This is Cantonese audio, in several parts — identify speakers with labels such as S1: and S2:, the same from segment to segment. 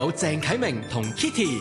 S1: 有鄭啟明同 Kitty。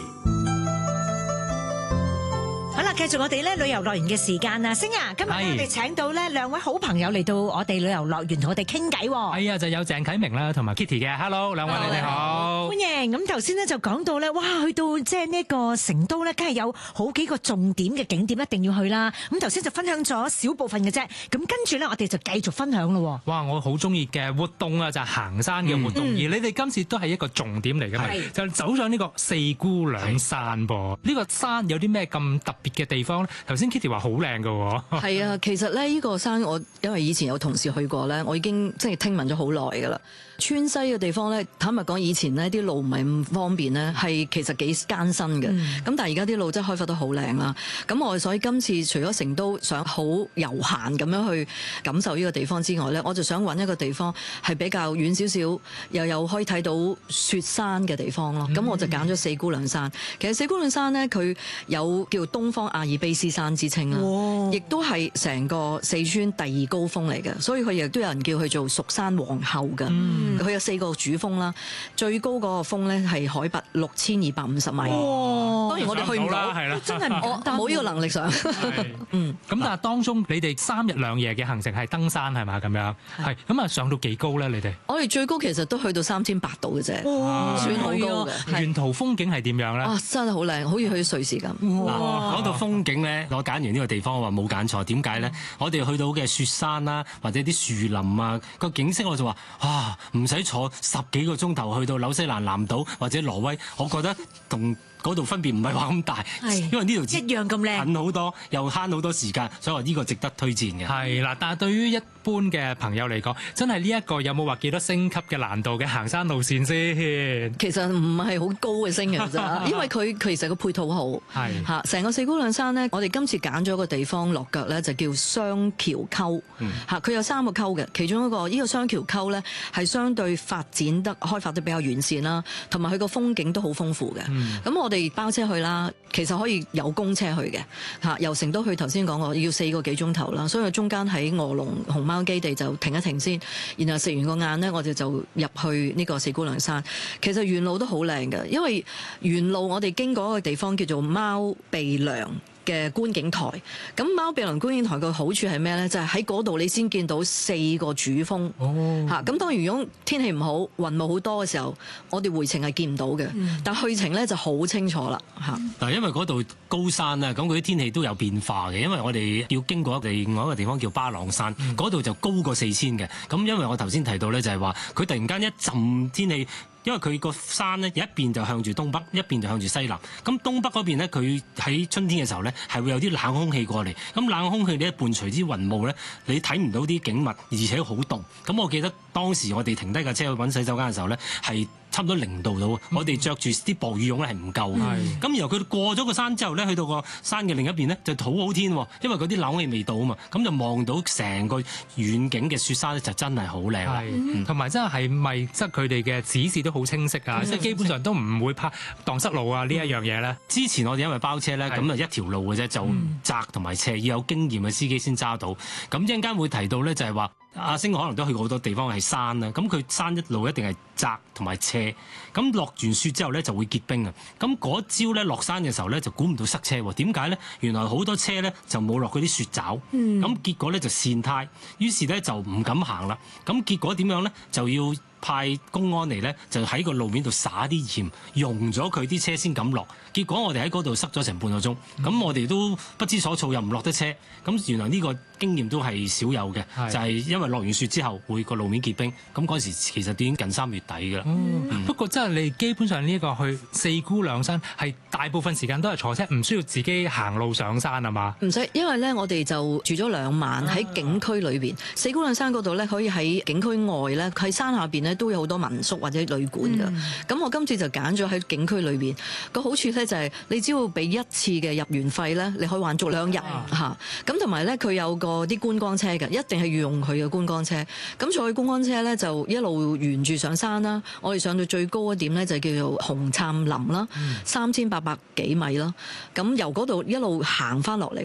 S2: 好啦，繼續我哋咧旅遊樂園嘅時間啊，星啊，今日我哋請到咧兩位好朋友嚟到我哋旅遊樂園同我哋傾偈。
S3: 係啊，就有鄭啟明啦，同埋 Kitty 嘅。Hello， 兩位你哋好，
S2: 歡迎。咁頭先咧就講到咧，哇，去到即係呢個成都咧，梗係有好幾個重點嘅景點一定要去啦。咁頭先就分享咗少部分嘅啫，咁跟住咧我哋就繼續分享咯。
S3: 哇，我好中意嘅活動啊，就係行山嘅活動，而你哋今次都係一個重點嚟嘅嘛，就走上呢個四姑娘山噃。呢個山有啲咩咁特別嘅地方咧？頭先 Kitty 話好靚㗎。
S4: 係啊，其實咧呢個山我因為以前有同事去過咧，我已經即係聽聞咗好耐㗎啦。川西嘅地方咧，坦白講以前呢啲路唔係咁方便咧，係其實幾艱辛嘅。咁但係而家啲路真係開發得好靚啦。咁我所以今次除咗成都想好悠閒咁樣去感受呢個地方之外咧，我就想揾一個地方係比較遠少少，又有可以睇到雪山嘅地方咯。咁我就揀咗四姑娘山。其實四姑娘山咧，佢有叫東方阿爾卑斯山之稱啦，亦都係成個四川第二高峰嚟嘅，所以佢亦都有人叫佢做蜀山皇后嘅。佢有4個主峰啦，最高嗰個峰咧係海拔6250米。當然我哋去唔到，真係冇呢個能力上。
S3: 咁但係當中你哋3日2夜嘅行程係登山係嘛咁樣？係咁啊，上到幾高咧？你哋
S4: 我哋最高其實都去到3800度嘅啫，算好高嘅。
S3: 沿途風景係點樣咧？
S4: 啊，真係好靚，好似去瑞士咁。
S5: 講到風景咧，我揀完呢個地方，我話冇揀錯。點解咧？我哋去到嘅雪山啦，或者啲樹林啊，個景色我就話啊，唔使坐10幾個鐘頭去到紐西蘭南島或者挪威，我覺得同嗰度分別唔係話咁大，因為呢度
S2: 一樣咁靚，
S5: 近好多，又慳好多時間，所以話呢個值得推薦嘅。
S3: 係啦，但係對於一般嘅朋友嚟講，真係呢一個有冇話幾多星級嘅難度嘅行山路線先？
S4: 其實唔係好高嘅星嘅咋，因為佢其實個配套好係嚇。成個四姑娘山咧，我哋今次揀咗個地方落腳咧，就叫雙橋溝嚇。佢有3個溝嘅，其中一個呢個雙橋溝咧係相對開發得比較完善啦，同埋佢個風景都好豐富嘅。咁我哋包車去啦，其實可以有公車去嘅嚇，由成都去頭先講過要4個幾鐘頭啦，所以中間喺臥龍熊貓基地就停一停先，然後食完個晏呢，我哋就入去呢個四姑娘山。其實沿路都好靚嘅，因為沿路我哋經過一個地方叫做貓鼻梁嘅觀景台。咁貓鼻梁觀景台個好處係咩呢？就係喺嗰度你先見到4個主峰嚇。咁當然如果天氣唔好、雲霧好多嘅時候，我哋回程係見唔到嘅，但去程呢就好清楚啦嚇。
S5: 嗱，因為嗰度高山啊，咁佢啲天氣都有變化嘅。因為我哋要經過另外一個地方叫巴朗山，嗰度就高過4000嘅。咁因為我頭先提到呢，就係話佢突然間一陣天氣。因為佢個山咧，有一邊就向住東北，一邊就向住西南。咁東北嗰邊咧，佢喺春天嘅時候咧，係會有啲冷空氣過嚟。咁冷空氣咧伴隨啲雲霧咧，你睇唔到啲景物，而且好凍。咁我記得當時我哋停低架車去揾洗手間嘅時候咧，係差唔多0度到。我哋着住啲薄羽絨咧係唔夠嘅。咁然後佢過咗個山之後咧，去到個山嘅另一邊咧就好天，因為嗰啲冷空氣未到啊嘛。咁就望到成個遠景嘅雪山咧，就真係好靚。
S3: 同埋真係咪即係佢哋嘅指示都好清晰啊！即係基本上都唔會怕蕩失路啊呢一樣嘢咧。
S5: 之前我哋因為包車咧，咁啊一條路嘅啫，就窄同埋斜，要有經驗嘅司機先揸到。咁一陣間會提到咧，就係話阿星可能都去過好多地方係山啦。咁佢山一路一定係窄同埋斜。咁落完雪之後咧就會結冰啊。咁嗰朝咧落山嘅時候咧就估唔到塞車喎。點解咧？原來好多車咧就冇落嗰啲雪爪。咁結果咧就跣胎，於是咧就唔敢行啦。咁結果點樣咧？就要派公安嚟咧，就喺個路面度灑啲鹽，溶咗佢啲車先敢落。結果我哋喺嗰度塞咗成半個鐘，咁我哋都不知所措，又唔落得車。咁原來呢個經驗都係少有嘅，就係因為落完雪之後會個路面結冰。咁嗰時其實已經近3月底㗎啦。
S3: 不過真係你基本上呢個去四姑娘山係大部分時間都係坐車，唔需要自己行路上山係嘛？
S4: 唔使，因為咧我哋就住咗2晚喺景區裏邊。四姑娘山嗰度咧可以喺景區外咧，喺山下邊咧都有好多民宿或者旅館㗎。咁我今次就揀咗喺景區裏邊。個好處咧就係你只要俾1次嘅入園費咧，你可以玩足2日嚇。咁同埋咧佢有個啲觀光車嘅，一定係要用佢嘅觀光車。咁坐去觀光車咧就一路沿住上山啦。我哋上到最高一點咧就叫做紅杉林啦，3800幾米啦。咁由嗰度一路行翻落嚟咯。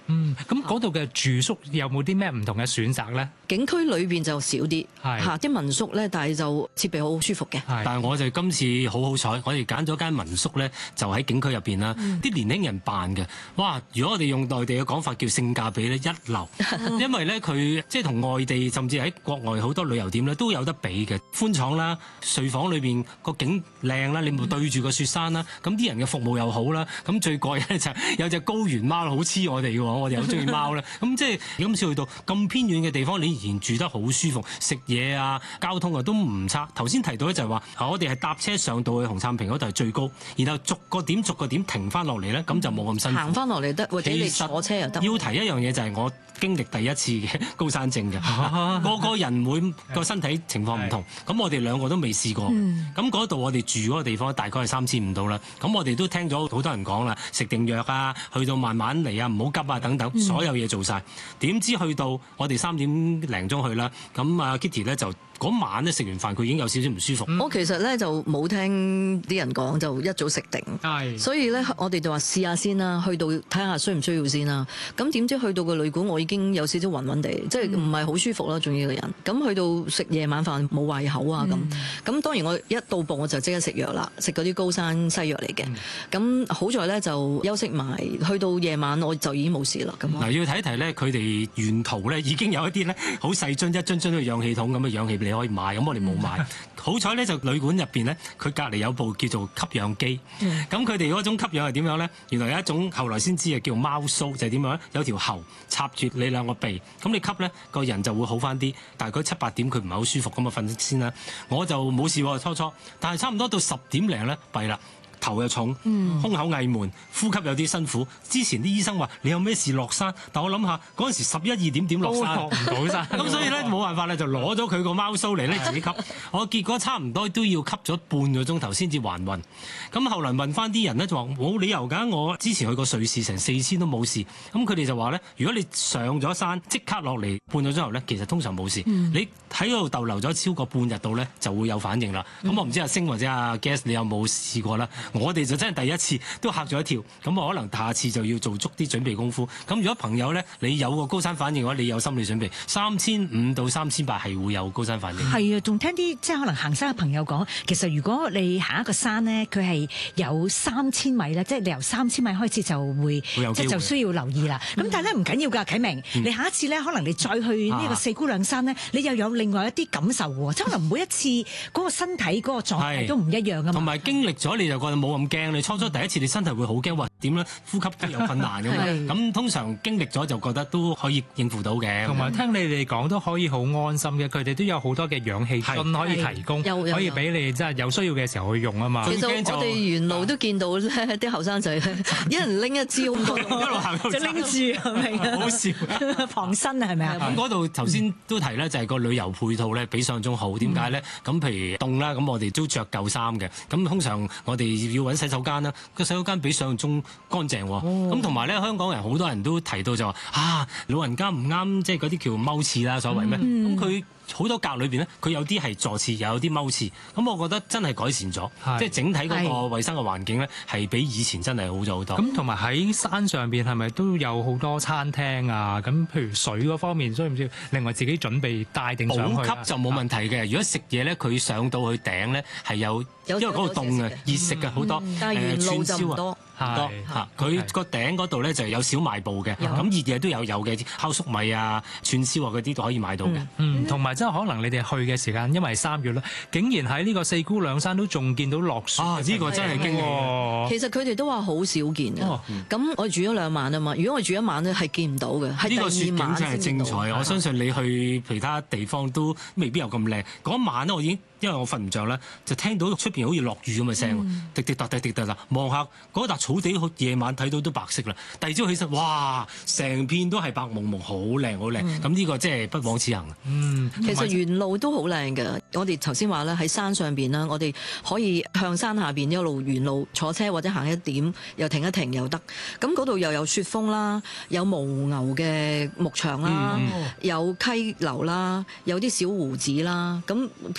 S3: 咁嗰度嘅住宿有冇啲咩唔同嘅選擇咧？
S4: 景區裏邊就少啲嚇，啲民宿咧，但係就設備好舒服嘅。
S5: 但係我就今次好好彩，我哋揀咗間民宿咧，就喺景區入邊啦。啲年輕人辦嘅，哇！如果我哋用內地嘅講法叫性價比咧一流，因為咧佢即係同外地甚至喺國外好多旅遊店咧都有得比嘅，寬敞啦，睡房裏邊個景靚啦，你冇對住個雪山啦，咁啲人嘅服務又好啦，咁最過癮咧就有隻高原貓好黐我哋嘅喎，我哋好中意貓咧，咁即係今次去到咁偏遠嘅地方，你然住得好舒服，食嘢啊、交通啊都唔差。頭先提到咧就係話，我哋係搭車上到去紅杉坪嗰度係最高，然後逐個點停翻落嚟咧，咁就冇咁辛苦。行
S4: 翻落嚟得，或者你坐車又得。
S5: 要提一樣嘢就係我經歷第一次嘅高山症嘅，個個人每個身體情況唔同，咁我哋兩個都未試過。咁嗰度我哋住嗰個地方大概係3500到啦。咁我哋都聽咗好多人講啦，食定藥啊，去到慢慢嚟啊，唔好急啊等等，所有嘢做晒。點知去到我哋3點零鐘去啦，咁啊 Kitty 咧就嗰晚咧食完飯佢已經有少少唔舒服。
S4: 我其實咧就冇聽啲人講，就一早食定。所以咧我哋就話試下先啦，去到睇下需唔需要先啦。咁點知去到個旅館我已經有少少暈暈地，即係唔係好舒服啦，仲要個人。咁去到食夜晚飯冇胃口啊咁。咁當然我一到埗我就即刻食藥啦，食嗰啲高山西藥嚟嘅。咁好在咧就休息埋，去到夜晚我就已經冇事啦。咁
S5: 嗱要睇一睇咧，佢哋沿途咧已經有一啲咧好細樽一樽嘅氧氣筒咁嘅氧氣你可以買，咁我哋冇買。好彩咧就旅館入邊咧，佢隔離有部叫做吸氧機。咁佢哋嗰種吸氧係點樣咧？原來有一種後來先知嘅叫貓鬚，就係點樣咧？有條喉插住你兩個鼻，咁你吸咧個人就會好翻啲。大概7、8點佢唔係好舒服咁啊，瞓先啦。我就冇事喎初，但係差唔多到10點零咧弊啦。頭又重，胸口翳悶，呼吸有啲辛苦。之前啲醫生話你有咩事落山，但我諗下嗰陣時11、2點落山，
S3: 落唔到山。
S5: 咁所以咧冇辦法咧，就攞咗佢個貓鬚嚟咧自己吸。我結果差唔多都要吸咗半個鐘頭先至還暈。咁後來問翻啲人咧就話冇理由㗎，我之前去過瑞士成4000都冇事。咁佢哋就話咧，如果你上咗山即刻落嚟半個鐘頭咧，其實通常冇事。你喺嗰度逗留咗超過半日度咧，就會有反應啦。咁我唔知阿星或者阿 Guess 你有冇試過啦？我哋就真係第一次都嚇咗一跳，咁我可能下次就要做足啲準備功夫。咁如果朋友咧，你有個高山反應嘅話，你有心理準備，3500到3800係會有高山反應。
S2: 係啊，仲聽啲即係可能行山嘅朋友講，其實如果你行一個山咧，佢係有3000米咧，即係你由3000米開始就會即係就需要留意啦。咁但係咧唔緊要㗎，啟明，你下一次咧可能你再去呢個四姑娘山咧，你又有另外一啲感受喎，即係可能每一次嗰個身體嗰個狀態都唔一樣㗎嘛。
S5: 同埋經歷咗你就覺得冇咁驚。你初第一次你身體會好驚，話點咧呼吸都有困難咁樣。咁通常經歷咗就覺得都可以應付到嘅。同
S3: 埋聽你哋講都可以好安心嘅，佢哋都有好多嘅氧氣樽可以提供，可以俾你即係有需要嘅時候去用啊嘛。
S4: 其實我哋沿路都見到咧啲後生仔咧，一人拎一支咁多，
S5: 一路行
S2: 就拎住係咪？
S5: 好笑
S2: 防身啊係咪啊？
S5: 咁嗰度頭先都提咧，就係個旅遊配套咧比上中好。點解咧？咁譬如凍啦，咁我哋都着舊衫嘅。咁通常我哋要揾洗手間啦，個洗手間比想像中乾淨喎。咁同埋咧，香港人好多人都提到就話老人家唔啱，即係嗰啲叫踎廁啦，所謂咩？咁佢好多格裏邊咧，佢有啲係坐廁，又有啲踎廁。咁我覺得真係改善咗，即係整體嗰個衞生嘅環境咧，係比以前真係好咗好多。
S3: 咁同埋喺山上邊係咪都有好多餐廳啊？咁譬如水嗰方面，需唔需要另外自己準備帶定上去？
S5: 補給就冇問題嘅。如果食嘢咧，佢上到去頂咧係有，因為嗰度凍嘅，熱食嘅好多。
S4: 但係沿路就唔多。
S5: 佢個頂嗰度咧就有小賣部嘅，咁熱嘢都有嘅，烤粟米啊、串燒啊嗰啲都可以買到嘅。
S3: 同埋即係可能你哋去嘅時間，因為3月啦，竟然喺呢個四姑娘山都仲見到落雪。
S5: 呢個真係驚喎！
S4: 其實佢哋都話好少見嘅。咁我住咗2晚啊嘛，如果我住1晚咧係見唔到嘅。呢
S5: 個雪景真係精彩，我相信你去其他地方都未必有咁靚。嗰晚咧我已經因為我瞓唔着啦，就聽到出邊好似落雨咁嘅聲，滴滴答滴滴答答，望下嗰笪草地，夜晚睇到都白色啦。第二朝起身，哇，成片都係白蒙蒙，好靚好靚。咁呢個即係不枉此行。
S4: 其實沿路都好靚嘅。我哋頭先話咧喺山上邊啦，我哋可以向山下邊一路沿路坐車或者行一點，又停一停又得。咁嗰度又有雪峰啦，有牦牛嘅牧場啦，有溪流啦，有啲小湖子啦。咁其實個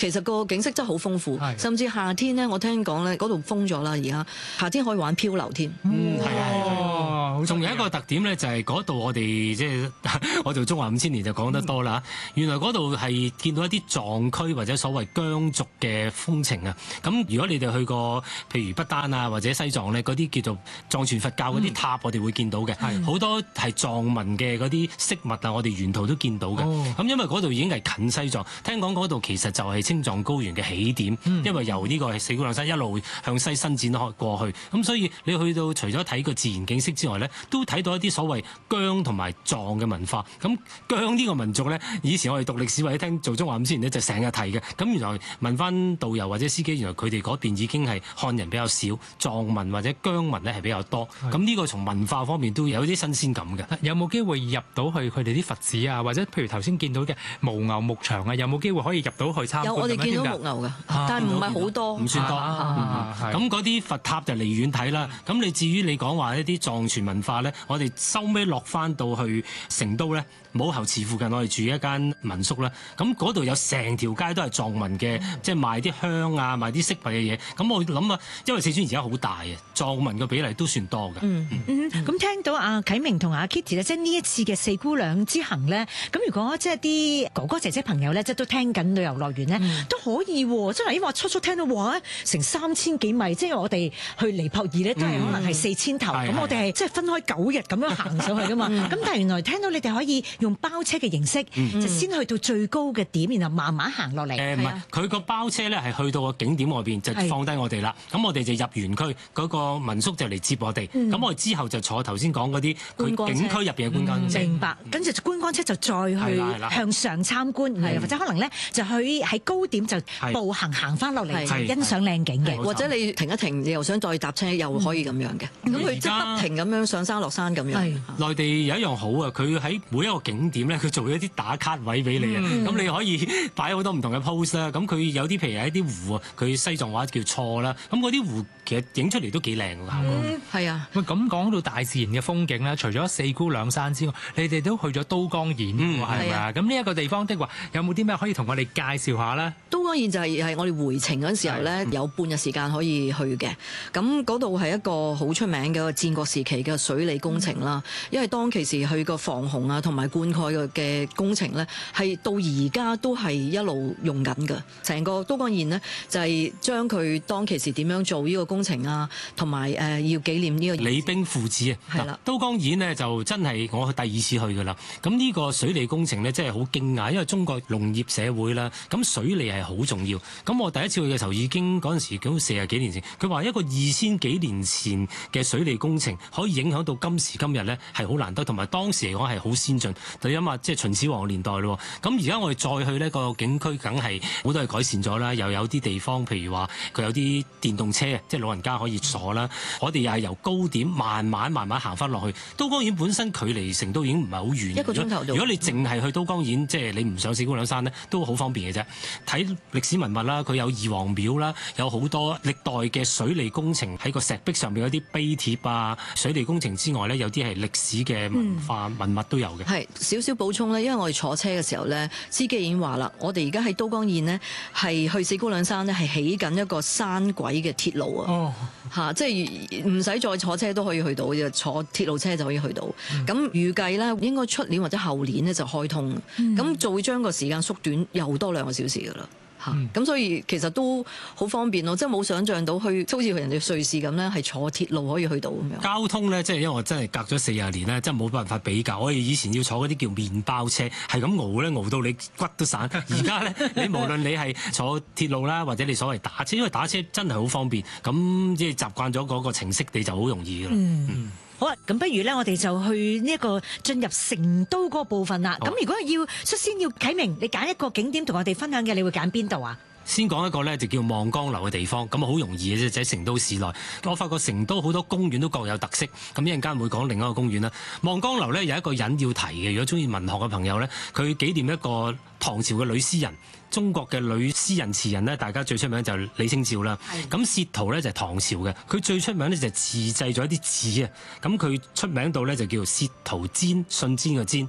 S4: 景色真係好豐富，甚至夏天咧，我聽講咧嗰度封咗啦，而家夏天可以玩漂流添。
S5: 仲有一個特點咧，就係嗰度我哋即係我做中華5000年就講得多啦。原來嗰度係見到一啲藏區或者所謂疆族嘅風情啊。咁如果你哋去過譬如不丹啊或者西藏咧，嗰啲叫做藏傳佛教嗰啲塔，我哋會見到嘅，好多係藏民嘅嗰啲飾物啊，我哋沿途都見到嘅。咁因為嗰度已經係近西藏，聽講嗰度其實就係青藏高原嘅起點，因為由呢個四姑娘山一路向西伸展過去，咁所以你去到除咗睇個自然景色之外咧，都睇到一啲所謂疆同埋藏嘅文化。咁疆呢個民族咧，以前我哋讀歷史或者聽做中華5000年咧，就成日提嘅。咁原來問翻導遊或者司機，原來佢哋嗰邊已經係漢人比較少，藏民或者疆民咧係比較多。咁呢個從文化方面都有啲新鮮感嘅。
S3: 有冇機會入到去佢哋啲佛寺啊，或者譬如頭先見到嘅牦牛牧場啊，有冇機會可以入到去參觀？
S4: 有，我哋見到牧牛㗎，但係唔係好多，
S5: 唔算多。咁嗰啲佛塔就離遠睇啦。咁你至於你講話一啲藏傳文化咧，我哋收尾落翻到去成都咧，武侯祠附近我哋住一間民宿啦。咁嗰度有成條街都係藏民嘅，即係賣啲香啊、賣啲飾物嘅嘢。咁我諗啊，因為四川而家好大啊，藏民嘅比例都算多嘅。
S2: 咁聽到阿啟明同阿 Kitty 咧，即係呢一次嘅四姑娘之行咧，咁如果即係啲哥哥姐姐朋友咧，即係都聽緊旅遊樂園咧，都可以喎。真係因為我初聽到話成3000幾米，即係我哋去尼泊爾咧都係可能係4000頭，咁我哋係即係分開9日咁樣行上去噶嘛。咁但係原來聽到你哋可以用包車嘅形式，就先去到最高嘅點，然後慢慢行落嚟。
S5: 唔係，佢個包車咧係去到個景點外邊就放低我哋啦。咁我哋就入園區，嗰個民宿就嚟接我哋。咁我哋之後就坐頭先講嗰啲佢景區入邊嘅觀光車。
S2: 明白。跟住觀光車就再去向上參觀，或者可能咧就去喺高點就步行翻落嚟，欣賞靚景嘅。
S4: 或者你停一停，你又想再搭車，又可以咁樣嘅。咁佢即係不停咁樣上山落山咁樣。
S5: 內地有一樣好啊，佢喺每一個景點咧，佢做咗一啲打卡位俾你啊。咁你可以擺好多唔同嘅 pose 啦。咁佢有啲譬如係一啲湖啊，佢西藏話叫錯啦。咁嗰啲湖其實影出嚟都幾靚嘅效果。
S4: 係啊。
S3: 喂，咁講到大自然嘅風景咧，除咗四姑娘山之外，你哋都去咗都江堰喎，係咪啊？咁呢一個地方的話，有冇啲咩可以同我哋介紹下咧？
S4: 都江堰就係我哋回程嗰陣時候咧，有半日時間可以去嘅。咁嗰度係一個好出名嘅戰國時期嘅水利工程啦。因為當其時去個防洪啊同埋灌溉嘅工程咧，係到而家都係一路用緊嘅。成個都江堰呢，就係將佢當其時點樣做呢個工程啊，同埋要紀念呢個
S5: 李冰父子啊。係啦，都江堰呢，就真係我第2次去㗎啦。咁呢個水利工程呢，真係好驚訝，因為中國農業社會啦，咁水利係好重要。咁我第一次去嘅時候已經嗰陣時咁40幾年前，佢話一個2000幾年前嘅水利工程可以影響到今時今日呢，係好難得，同埋當時嚟講係好先進。你諗下，即係秦始皇年代咯。咁而家我哋再去呢個景區，梗係好多係改善咗啦，又有啲地方譬如話佢有啲電動車，即係老人家可以坐啦。我哋又係由高點慢慢行翻落去。都江堰本身距離成都已經唔係好遠，1個鐘頭。如果你淨係去都江堰，即係你唔上四姑娘山呢，都好方便嘅啫。睇歷史文物啦，佢有二王廟啦，有好多歷代嘅水利工程喺個石壁上面有啲碑帖啊。水利工程之外呢，有啲係歷史嘅文化文物都有嘅。
S4: 係少少補充咧，因為我哋坐車嘅時候咧，司機已經話啦，我哋而家喺都江堰呢，係去四姑娘山呢，係起緊一個山軌嘅鐵路啊。即係唔使再坐車都可以去到，坐鐵路車就可以去到。咁預計咧應該出年或者後年咧就開通，咁就會將個時間縮短又多2個小時㗎啦。咁所以其實都好方便咯，即係冇想像到去好似人哋瑞士咁咧，係坐鐵路可以去到咁樣。交
S5: 通咧，即係因為我真係隔咗40年咧，真係冇辦法比較。我哋以前要坐嗰啲叫麵包車，係咁熬咧，熬到你骨都散。而家咧，你無論你係坐鐵路啦，或者你所謂打車，因為打車真係好方便。咁即係習慣咗嗰個程式，你就好容易㗎啦。
S2: 好啊，咁不如咧，我哋就去呢一個進入成都嗰個部分啦。咁如果要率先要啟明，你揀一個景點同我哋分享嘅，你會揀邊度啊？
S5: 先講一個咧，就叫望江樓嘅地方，咁啊好容易嘅啫，就喺成都市內。我發覺成都好多公園都各有特色，咁一陣間會講另一個公園啦。望江樓咧有一個人要提嘅，如果中意文學嘅朋友咧，佢紀念一個唐朝嘅女詩人。中國嘅女詩人詞人呢，大家最出名就係李清照啦。咁薛濤呢，就係唐朝嘅，佢最出名呢，就係自製咗一啲字啊。咁佢出名到呢，就叫薛濤笺，信笺嘅笺。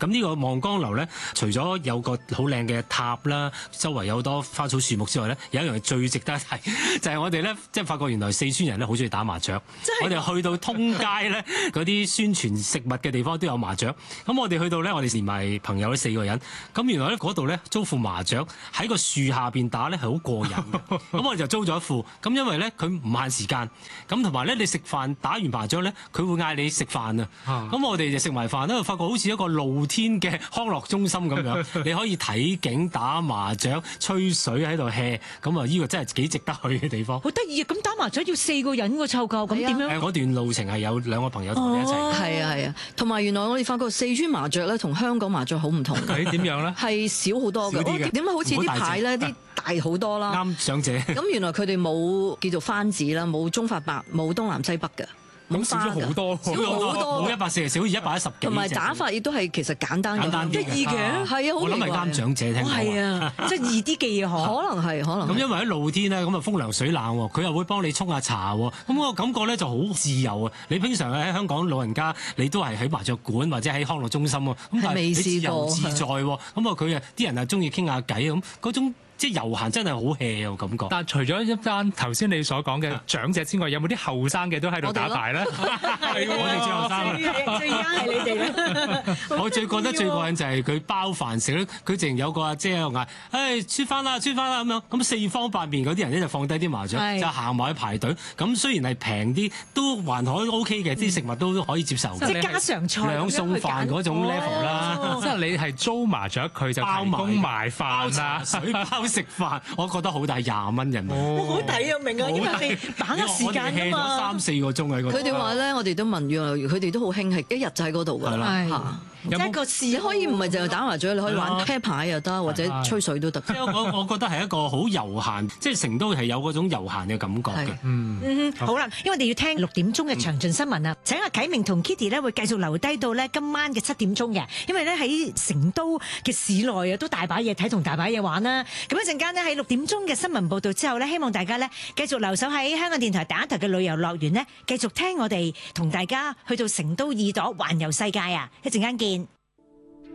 S5: 咁呢個望江樓咧，除咗有個好靚嘅塔啦，周圍有好多花草樹木之外咧，有一樣係最值得一提，就係我哋咧即係發覺原來四川人咧好中意打麻雀。我哋去到通街咧，嗰啲宣傳食物嘅地方都有麻雀。咁我哋去到咧，我哋連埋朋友咧4個人。咁原來咧嗰度咧租副麻雀喺個樹下邊打咧係好過癮嘅。咁我哋就租咗一副。咁因為咧佢唔限時間，咁同埋咧你食飯打完麻雀咧，佢會嗌你食飯啊。咁我哋就食埋飯咧，發覺好似一個露天嘅康樂中心咁樣，你可以睇景、打麻雀、吹水喺度 hea。咁啊，呢個真係幾值得去嘅地方。
S2: 好得意啊！咁打麻雀要4個人喎，湊夠咁點樣？
S5: 嗰段路程係有2個朋友同我哋一齊。
S4: 係啊係啊，同埋原來我哋發覺四川麻雀咧同香港麻雀好唔同。
S3: 點樣咧？
S4: 係少好多嘅。點解好似啲牌咧啲大好多啦？
S5: 啱長者。
S4: 咁原來佢哋冇叫做番子啦，冇中發白，冇東南西北嘅。
S3: 咁少咗好多，
S4: 少好多，
S5: 冇140，少110幾。同
S4: 埋打法亦都係其實簡單
S5: 啲
S2: 嘅，
S4: 係啊，
S5: 我諗係啱長者聽講。
S2: 係啊，即係易啲記啊，
S4: 可能係。咁
S5: 因為喺露天咧，咁啊風涼水冷喎，佢又會幫你沖下茶喎，咁個感覺咧就好自由啊！你平常喺香港老人家，你都係喺麻雀館或者喺康樂中心喎，咁但係你自由自在喎，咁啊佢啊啲人啊中意傾下偈咁嗰種。即係遊行真係好 hea 嘅感覺。
S3: 但係除咗一班頭先你所講嘅長者之外，有冇啲後生嘅都喺度打牌咧？
S5: 我哋最後生，
S2: 最啱係你哋咧。
S5: 我最覺得最過癮就係佢包飯食咧，佢淨有個阿姐喺度嗌：出翻啦，出翻啦咁樣。咁四方八面嗰啲人咧就放低啲麻雀，就行埋去排隊。咁雖然係平啲，都還可 OK 嘅，啲食物都可以接受。
S2: 即係家常菜
S5: 兩餸飯嗰種 level 啦。
S3: 即係你係租麻雀，佢就提供埋飯啦，
S5: 水包食飯，我覺得好大20蚊人民。
S2: 好抵啊，明啊，因為你把握時間㗎嘛。
S5: 3-4個鐘喺嗰度。
S4: 佢哋話咧，我哋都問咗，佢哋都好興係一日就喺嗰度㗎啦。
S2: 即係個事
S4: 可以唔係淨係打麻雀，你可以玩啤牌又得，或者吹水都得。
S5: 我覺得係一個好悠閒，即係成都係有嗰種悠閒嘅感覺嘅。
S2: 好啦，因為我哋要聽6點鐘嘅詳盡新聞啊！請阿啟明同 Kitty 咧會繼續留低到咧今晚嘅7點鐘嘅，因為咧喺成都嘅市內啊都大把嘢睇同大把嘢玩啦。咁一陣間咧喺6點鐘嘅新聞報導之後咧，希望大家咧繼續留守喺香港電台第一台嘅旅遊樂園咧，繼續聽我哋同大家去到成都耳朵環遊世界啊！一陣間見。